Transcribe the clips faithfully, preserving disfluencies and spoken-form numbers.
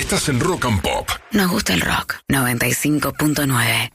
Estás en Rock and Pop. Nos gusta el rock. noventa y cinco punto nueve.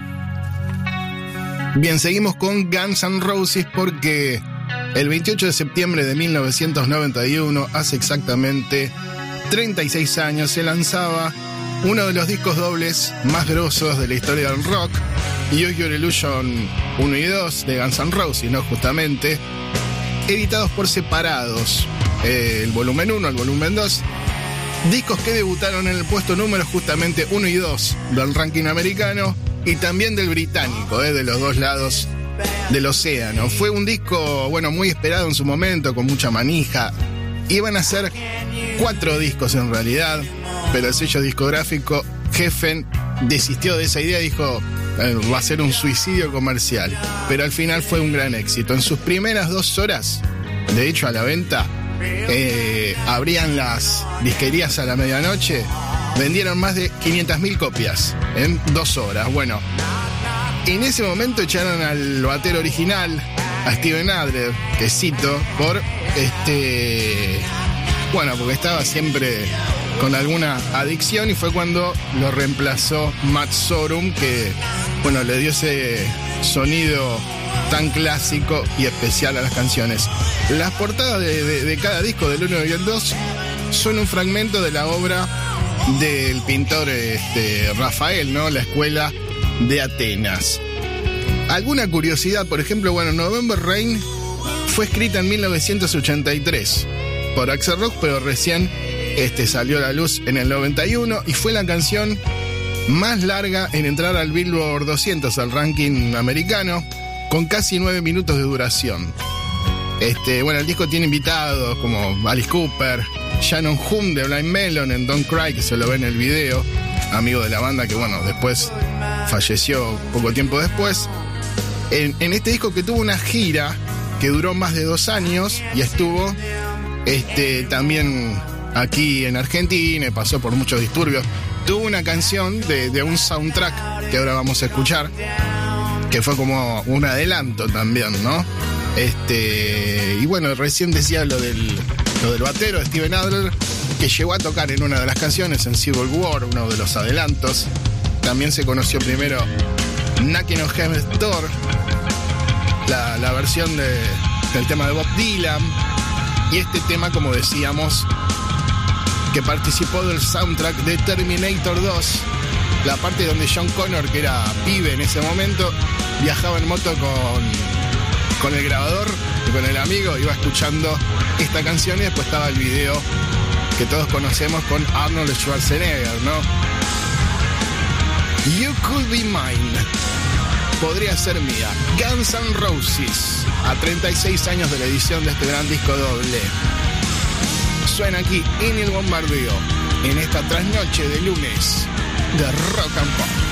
Bien, seguimos con Guns N' Roses porque el veintiocho de septiembre de mil novecientos noventa y uno, hace exactamente treinta y seis años, se lanzaba uno de los discos dobles más grosos de la historia del rock, Use Your Illusion uno y dos de Guns N' Roses, ¿no? Justamente, editados por separados, eh, el volumen uno, el volumen dos, discos que debutaron en el puesto número justamente uno y dos del ranking americano y también del británico, eh, de los dos lados del océano. Fue un disco, bueno, muy esperado en su momento, con mucha manija. Iban a ser cuatro discos en realidad, pero el sello discográfico Geffen desistió de esa idea y dijo, eh, va a ser un suicidio comercial. Pero al final fue un gran éxito. En sus primeras dos horas, de hecho a la venta, eh, abrían las disquerías a la medianoche, vendieron más de quinientas mil copias en dos horas. Bueno, en ese momento echaron al batero original, a Steven Adler, que cito, por este... Bueno, porque estaba siempre con alguna adicción, y fue cuando lo reemplazó Matt Sorum, que, bueno, le dio ese sonido tan clásico y especial a las canciones. Las portadas de, de, de cada disco, del uno y el dos, son un fragmento de la obra del pintor este, Rafael, ¿no? La escuela de Atenas. Alguna curiosidad, por ejemplo, bueno, November Rain fue escrita en mil novecientos ochenta y tres por Axl Rose, pero recién este, salió a la luz en el noventa y uno y fue la canción más larga en entrar al Billboard doscientos, al ranking americano, con casi nueve minutos de duración. Este, bueno, el disco tiene invitados como Alice Cooper, Shannon Hoon de Blind Melon en Don't Cry, que se lo ve en el video, amigo de la banda que, bueno, después falleció poco tiempo después. En, en este disco, que tuvo una gira que duró más de dos años y estuvo este, también aquí en Argentina y pasó por muchos disturbios, tuvo una canción de, de un soundtrack que ahora vamos a escuchar, que fue como un adelanto también, ¿no? Este, y bueno, recién decía lo del, lo del batero Steven Adler, que llegó a tocar en una de las canciones en Civil War, uno de los adelantos. También se conoció primero Knockin' on Heaven's Door, la, la versión de, del tema de Bob Dylan, y este tema, como decíamos, que participó del soundtrack de Terminator dos, la parte donde John Connor, que era pibe en ese momento, viajaba en moto con, con el grabador y con el amigo, iba escuchando esta canción, y después estaba el video que todos conocemos con Arnold Schwarzenegger, ¿no? You Could Be Mine, podría ser mía. Guns N' Roses, a treinta y seis años de la edición de este gran disco doble. Suena aquí en el bombardeo, en esta trasnoche de lunes de Rock and Pop.